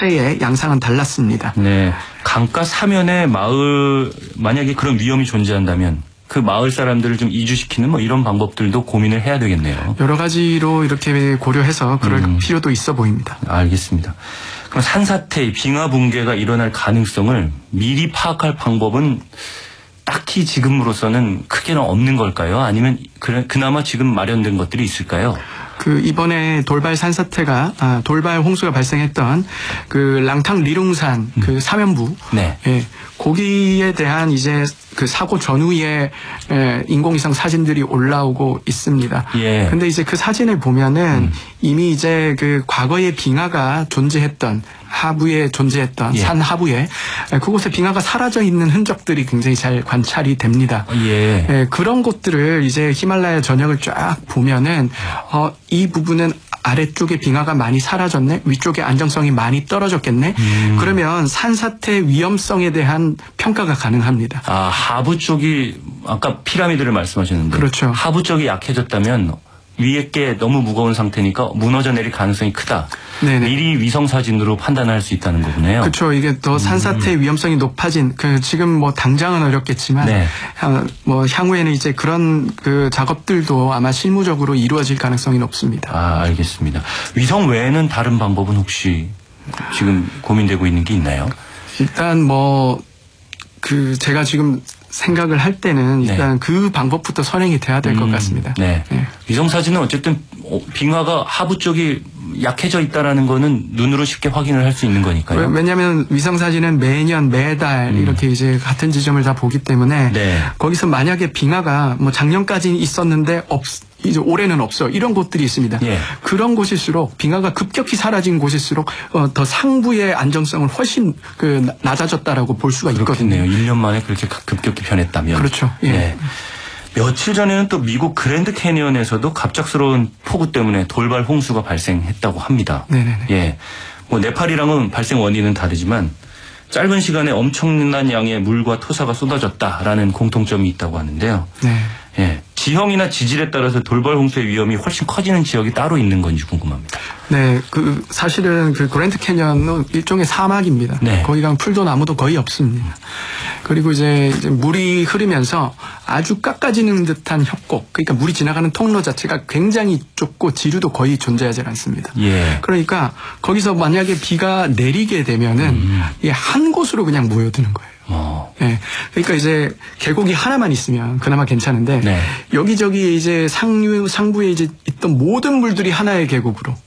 해의 양상은 달랐습니다. 네. 강가 사면에 마을, 만약에 그런 위험이 존재한다면 그 마을 사람들을 좀 이주시키는 뭐 이런 방법들도 고민을 해야 되겠네요. 여러 가지로 이렇게 고려해서 그럴 필요도 있어 보입니다. 알겠습니다. 그럼 산사태, 빙하 붕괴가 일어날 가능성을 미리 파악할 방법은 딱히 지금으로서는 크게는 없는 걸까요? 아니면 그나마 지금 마련된 것들이 있을까요? 이번에 돌발 산사태가, 돌발 홍수가 발생했던 랑탕 리룽산 사면부. 네. 예. 거기에 대한 이제 사고 전후의 인공위성 사진들이 올라오고 있습니다. 예. 근데 이제 그 사진을 보면은 이미 이제 과거에 빙하가 존재했던 하부에 존재했던 예. 산 하부에 그곳에 빙하가 사라져 있는 흔적들이 굉장히 잘 관찰이 됩니다. 예. 예, 그런 곳들을 이제 히말라야 전역을 쫙 보면은 이 부분은 아래쪽에 빙하가 많이 사라졌네, 위쪽에 안정성이 많이 떨어졌겠네. 그러면 산사태 위험성에 대한 평가가 가능합니다. 하부 쪽이 아까 피라미드를 말씀하셨는데, 그렇죠. 하부 쪽이 약해졌다면 위에 게 너무 무거운 상태니까 무너져 내릴 가능성이 크다. 네네. 미리 위성 사진으로 판단할 수 있다는 거군요. 그렇죠. 이게 더 산사태 위험성이 높아진 지금 뭐 당장은 어렵겠지만 네. 뭐 향후에는 이제 그런 작업들도 아마 실무적으로 이루어질 가능성이 높습니다. 알겠습니다. 위성 외에는 다른 방법은 혹시 지금 고민되고 있는 게 있나요? 일단 제가 지금 생각을 할 때는 일단 네. 그 방법부터 선행이 돼야 될 것 같습니다. 네. 네. 위성 사진은 어쨌든 빙하가 하부 쪽이 약해져 있다라는 거는 눈으로 쉽게 확인을 할 수 있는 거니까요. 왜냐하면 위성 사진은 매년 매달 이렇게 이제 같은 지점을 다 보기 때문에 네. 거기서 만약에 빙하가 뭐 작년까지 있었는데 이제 올해는 없어 이런 곳들이 있습니다. 예. 그런 곳일수록 빙하가 급격히 사라진 곳일수록 더 상부의 안정성은 훨씬 낮아졌다라고 볼 수가 있거든요. 그렇겠네요. 1년 만에 그렇게 급격히 변했다면. 그렇죠. 예. 네. 며칠 전에는 또 미국 그랜드 캐니언에서도 갑작스러운 폭우 때문에 돌발 홍수가 발생했다고 합니다. 네네네. 예. 뭐 네팔이랑은 발생 원인은 다르지만 짧은 시간에 엄청난 양의 물과 토사가 쏟아졌다라는 공통점이 있다고 하는데요. 네. 예. 지형이나 지질에 따라서 돌발 홍수의 위험이 훨씬 커지는 지역이 따로 있는 건지 궁금합니다. 네, 사실은 그랜드 캐니언은 일종의 사막입니다. 네. 거기 가면 풀도 나무도 거의 없습니다. 그리고 이제 물이 흐르면서 아주 깎아지는 듯한 협곡, 그러니까 물이 지나가는 통로 자체가 굉장히 좁고 지류도 거의 존재하지 않습니다. 예. 그러니까 거기서 만약에 비가 내리게 되면은 이게 한 곳으로 그냥 모여드는 거예요. 네. 그러니까 이제 계곡이 하나만 있으면 그나마 괜찮은데 네. 여기저기 이제 상부에 이제 있던 모든 물들이 하나의 계곡으로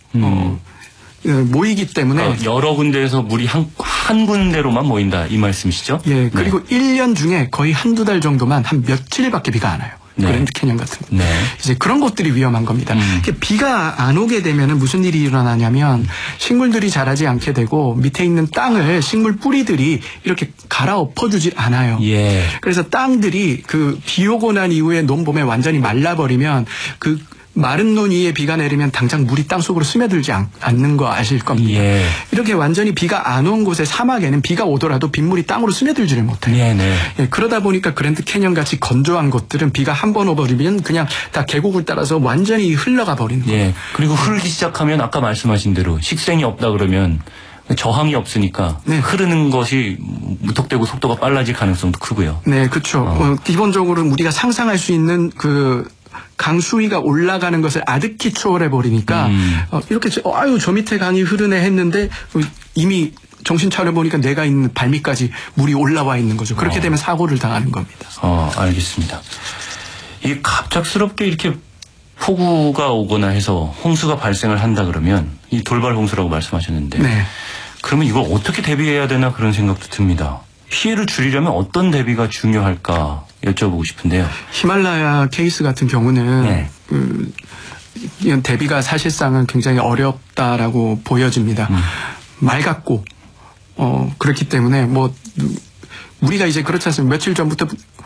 모이기 때문에 여러 군데에서 물이 한 군데로만 모인다 이 말씀이시죠? 예. 그리고 네. 1년 중에 거의 한두 달 정도만 한 며칠밖에 비가 안 와요. 네. 그랜드 캐니언 같은 거. 네. 이제 그런 것들이 위험한 겁니다. 비가 안 오게 되면은 무슨 일이 일어나냐면 식물들이 자라지 않게 되고 밑에 있는 땅을 식물 뿌리들이 이렇게 갈아엎어주질 않아요. 예. 그래서 땅들이 비 오고 난 이후에 논봄에 완전히 말라버리면 마른 논 위에 비가 내리면 당장 물이 땅속으로 스며들지 않는 거 아실 겁니다. 예. 이렇게 완전히 비가 안 온 곳의 사막에는 비가 오더라도 빗물이 땅으로 스며들지를 못해요. 네네. 예, 그러다 보니까 그랜드 캐니언 같이 건조한 곳들은 비가 한 번 오버리면 그냥 다 계곡을 따라서 완전히 흘러가 버리는 거예요. 예. 그리고 흐르기 시작하면 아까 말씀하신 대로 식생이 없다 그러면 저항이 없으니까 네. 흐르는 것이 무턱대고 속도가 빨라질 가능성도 크고요. 네, 그렇죠. 기본적으로 우리가 상상할 수 있는 강 수위가 올라가는 것을 아득히 초월해 버리니까 이렇게 저 밑에 강이 흐르네 했는데 이미 정신 차려 보니까 내가 있는 발밑까지 물이 올라와 있는 거죠. 그렇게 되면 사고를 당하는 겁니다. 알겠습니다. 이게 갑작스럽게 이렇게 폭우가 오거나 해서 홍수가 발생을 한다 그러면 이 돌발 홍수라고 말씀하셨는데 네. 그러면 이걸 어떻게 대비해야 되나 그런 생각도 듭니다. 피해를 줄이려면 어떤 대비가 중요할까 여쭤보고 싶은데요. 히말라야 케이스 같은 경우는 네. 이런 대비가 사실상은 굉장히 어렵다라고 보여집니다. 맑았고 그렇기 때문에 우리가 이제 그렇지 않습니까? 며칠 전부터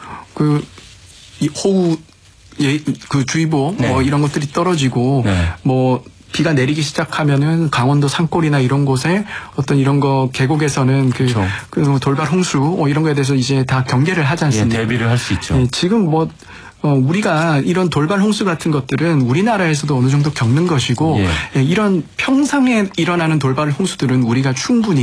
이 호우 주의보 네. 이런 것들이 떨어지고 네. 비가 내리기 시작하면은 강원도 산골이나 이런 곳에 어떤 이런 계곡에서는 그렇죠. 돌발 홍수 이런 거에 대해서 이제 다 경계를 하지 않습니까? 예, 대비를 할 수 있죠. 예, 지금 우리가 이런 돌발 홍수 같은 것들은 우리나라에서도 어느 정도 겪는 것이고 예. 이런 평상에 일어나는 돌발 홍수들은 우리가 충분히